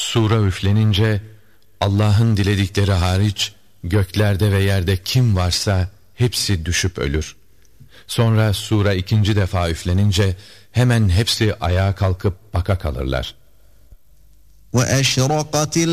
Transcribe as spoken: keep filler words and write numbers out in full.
Sura üflenince Allah'ın diledikleri hariç göklerde ve yerde kim varsa hepsi düşüp ölür. Sonra sura ikinci defa üflenince hemen hepsi ayağa kalkıp baka kalırlar. وَأَشْرَقَتِ